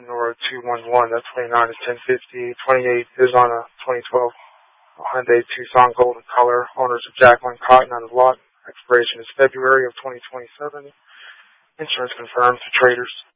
Nora 211. That's 29 is 1050. 28 is on a 2012 Hyundai Tucson Golden Color. Owners of Jacqueline Cotton on the lot. Expiration is February of 2027. Insurance confirmed to traders.